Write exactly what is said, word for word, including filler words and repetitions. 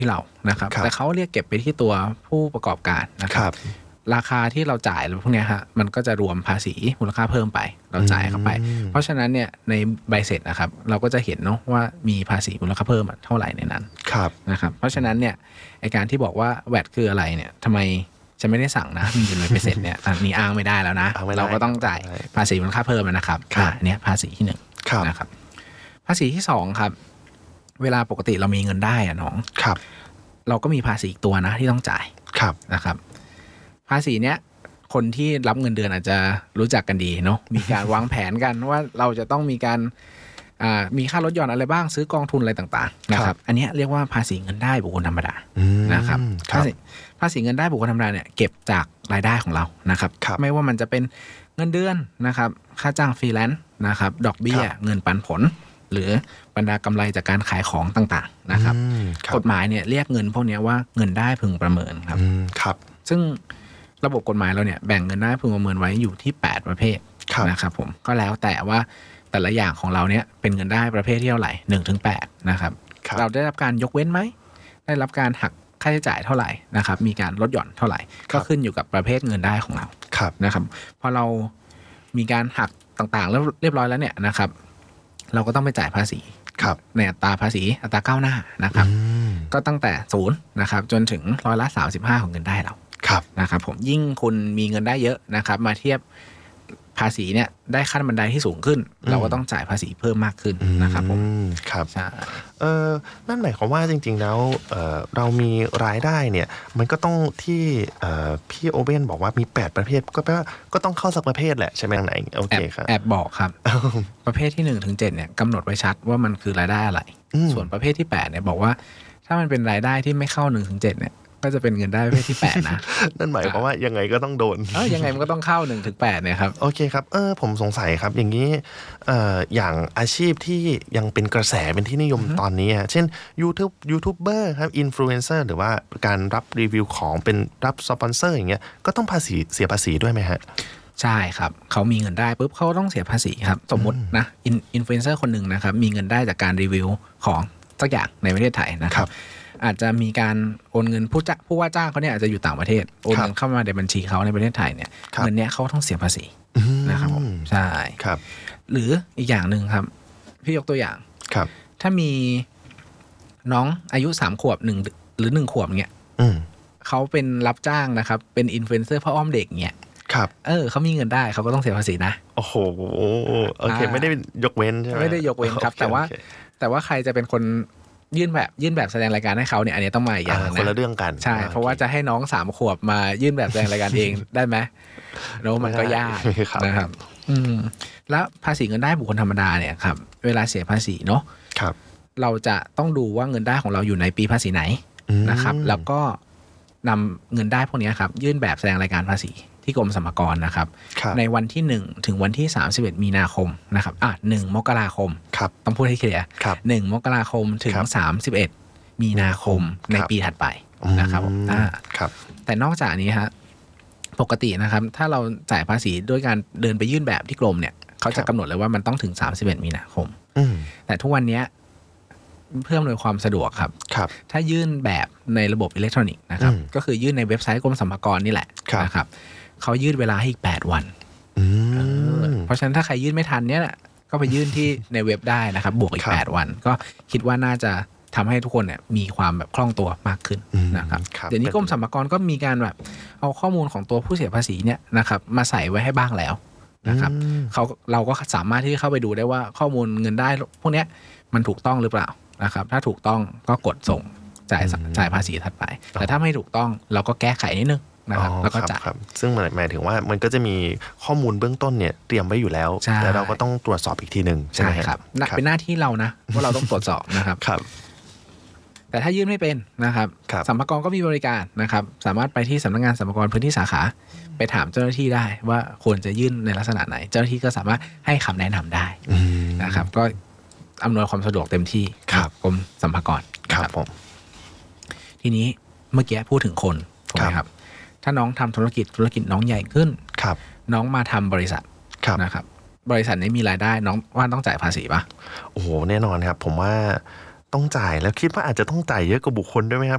ที่เรานะครับแต่เขาเรียกเก็บไปที่ตัวผู้ประกอบการนะครับราคาที่เราจ่ายพวกนี้ฮะมันก็จะรวมภาษีมูลค่าเพิ่มไปเราจ่ายเข้าไปเพราะฉะนั้นเนี่ยในใบเสร็จนะครับเราก็จะเห็นเนาะว่ามีภาษีมูลค่าเพิ่มเท่าไหร่ในนั้นนะครับเพราะฉะนั้นเนี่ยไอการที่บอกว่าแวตคืออะไรเนี่ยทำไมจะไม่ได้สั่งนะมีอยู่ในใบเสร็จเนี่ยอันนี้อ้างไม่ได้แล้วนะเราก็ต้องจ่ายภาษีมูลค่าเพิ่มนะครับอันนี้ภาษีที่หนึ่งนะครับภาษีที่สองครับเวลาปกติเรามีเงินได้อะน้องเราก็มีภาษีอีกตัวนะที่ต้องจ่ายนะครับภาษีเนี้ยคนที่รับเงินเดือนอาจจะรู้จักกันดีเนาะมีการวางแผนกันว่าเราจะต้องมีการมีค่าลดหย่อนอะไรบ้างซื้อกองทุนอะไรต่างๆนะครับอันนี้เรียกว่าภาษีเงินได้บุคคลธรรมดานะครับภาษีภาษีเงินได้บุคคลธรรมดาเนี่ยเก็บจากรายได้ของเรานะครับไม่ว่ามันจะเป็นเงินเดือนนะครับค่าจ้างฟรีแลนซ์นะครับดอกเบี้ยเงินปันผลหรือบรรดากำไรจากการขายของต่างๆนะครับกฎหมายเนี่ยเรียกเงินพวกนี้ว่าเงินได้พึงประเมินครับครับซึ่งระบบกฎหมายเราเนี่ยแบ่งเงินได้พึงประเมินไว้อยู่ที่แปดประเภทนะครับผมก็แล้วแต่ว่าแต่ละอย่างของเราเนี่ยเป็นเงินได้ประเภทที่เท่าไหร่หนึ่งถึงแปดนะครับเราได้รับการยกเว้นไหมได้รับการหักค่าใช้จ่ายเท่าไหร่นะครับมีการลดหย่อนเท่าไหร่ก็ขึ้นอยู่กับประเภทเงินได้ของเรานะครับพอเรามีการหักต่างๆแล้วเรียบร้อยแล้วเนี่ยนะครับเราก็ต้องไปจ่ายภาษีในอัตราภาษีอัตราก้าวหน้านะครับก็ตั้งแต่ศูนย์นะครับจนถึงร้อยละสามสิบห้าของเงินได้เรานะครับผมยิ่งคุณมีเงินได้เยอะนะครับมาเทียบภาษีเนี่ยได้ขั้นบันไดที่สูงขึ้นเราก็ต้องจ่ายภาษีเพิ่มมากขึ้นนะครับผมครับใช่เออนั่นหมายความว่าจริงๆแล้วเออเรามีรายได้เนี่ยมันก็ต้องที่เออพี่โอเว่นบอกว่ามีแปดประเภทก็แปลว่าก็ต้องเข้าสักประเภทแหละใช่ไหมไหนโอเคครับแอบบอกครับประเภทที่หนึ่งถึงเจ็ดเนี่ยกำหนดไว้ชัดว่ามันคือรายได้อะไรส่วนประเภทที่แปดเนี่ยบอกว่าถ้ามันเป็นรายได้ที่ไม่เข้าหนึ่งถึงเจ็ดเนี่ยก็จะเป็นเงินได้ประเภทที่แปดนะนั่นหมายความว่ายังไงก็ต้องโดนเออยังไงมันก็ต้องเข้าหนึ่งถึงแปดเนี่ยครับโอเคครับเออผมสงสัยครับอย่างนี้เอ่ออย่างอาชีพที่ยังเป็นกระแสเป็นที่นิยมตอนนี้เช่น YouTube ยูทูบเบอร์ครับอินฟลูเอนเซอร์หรือว่าการรับรีวิวของเป็นรับสปอนเซอร์อย่างเงี้ยก็ต้องภาษีเสียภาษีด้วยไหมฮะใช่ครับเขามีเงินได้ปุ๊บเขาต้องเสียภาษีครับสมมตินะอินฟลูเอนเซอร์คนหนึ่งนะครับมีเงินได้จากการรีวิวของสักอย่างในประเทศไทยนะครับอาจจะมีการโอนเงินผู้จ้างผู้ว่าจ้างเขาเนี่ยอาจจะอยู่ต่างประเทศโอนเงินเข้ามาในบัญชีเขาในประเทศไทยเนี่ยเงินเนี้ยเขาต้องเสียภาษีนะครับผมใช่ครับหรืออีกอย่างหนึ่งครับพี่ยกตัวอย่างครับถ้ามีน้องอายุสามขวบหนึ่งหรือหนึ่งขวบเงี้ยเขาเป็นรับจ้างนะครับเป็นอินฟลูเอนเซอร์พ่ออ้อมเด็กเงี้ยครับเออเขามีเงินได้เขาก็ต้องเสียภาษีนะโอ้โหโอเคไม่ได้ยกเว้นใช่ไหมไม่ได้ยกเว้นครับแต่ว่าแต่ว่าใครจะเป็นคนยื่นแบบยื่นแบบแสดงรายการให้เขาเนี่ยอันนี้ต้องมาอีกอย่างนะคนละเรื่องกันใช่เพราะว่าจะให้น้องสามขวบมายื่นแบบแสดงรายการเองได้ไหมโน้มันก็ยากนะครับอืมแล้วภาษีเงินได้บุคคลธรรมดาเนี่ยครับเวลาเสียภาษีเนาะครับเราจะต้องดูว่าเงินได้ของเราอยู่ในปีภาษีไหนนะครับแล้วก็นำเงินได้พวกนี้ครับยื่นแบบแสดงรายการภาษีที่กรมสรรพากรนะครับในวันที่หนึ่งถึงวันที่สามสิบเอ็ดมีนาคมนะครับอ่ะหนึ่งมกราคมต้องพูดให้เคลียร์หนึ่งมกราคมถึงสามสิบเอ็ดมีนาคมในปีถัดไปนะครับอ่าแต่นอกจากนี้ฮะปกตินะครับถ้าเราจ่ายภาษีด้วยการเดินไปยื่นแบบที่กรมเนี่ยเขาจะกำหนดเลยว่ามันต้องถึงสามสิบเอ็ดมีนาคมแต่ทุกวันนี้เพื่ออำนวยความสะดวกครับถ้ายื่นแบบในระบบอิเล็กทรอนิกส์นะครับก็คือยื่นในเว็บไซต์กรมสรรพากรนี่แหละนะครับเขายืดเวลาให้อีกแปดวันเพราะฉะนั้นถ้าใครยื่นไม่ทันเนี้ยก็ไปยื่นที่ในเว็บได้นะครับบวกอีกแปดวันก็คิดว่าน่าจะทำให้ทุกคนเนี่ยมีความแบบคล่องตัวมากขึ้นนะครับเดี๋ยวนี้กรมสรรพากรก็มีการแบบเอาข้อมูลของตัวผู้เสียภาษีเนี่ยนะครับมาใส่ไว้ให้บ้างแล้วนะครับเขาเราก็สามารถที่เข้าไปดูได้ว่าข้อมูลเงินได้พวกเนี้ยมันถูกต้องหรือเปล่านะครับถ้าถูกต้องก็กดส่งจ่ายจ่ายภาษีถัดไปแต่ถ้าไม่ถูกต้องเราก็แก้ไขนิดนึงนะครับแล้วก็จ่ายซึ่งหมายถึงว่ามันก็จะมีข้อมูลเบื้องต้นเนี่ยเตรียมไว้อยู่แล้วแต่เราก็ต้องตรวจสอบอีกทีนึงใช่ไหมครับเป็นหน้าที่เรานะว่าเราต้องตรวจสอบนะครับแต่ถ้ายื่นไม่เป็นนะครับสรรพากรก็มีบริการนะครับสามารถไปที่สำนักงานสรรพากรพื้นที่สาขาไปถามเจ้าหน้าที่ได้ว่าควรจะยื่นในลักษณะไหนเจ้าหน้าที่ก็สามารถให้คำแนะนำได้นะครับก็อำนวยความสะดวกเต็มที่กรมสรรพากรครับผมทีนี้เมื่อกี้พูดถึงคนถูกไหมครับถ้าน้องทำธุรกิจธุรกิจน้องใหญ่ขึ้นน้องมาทำบริษัทนะครับบริษัทนี้มีรายได้น้องว่าต้องจ่ายภาษีปะโอ้โหแน่นอนครับผมว่าต้องจ่ายแล้วคิดว่าอาจจะต้องจ่ายเยอะกว่าบุคคลด้วยไหมครับ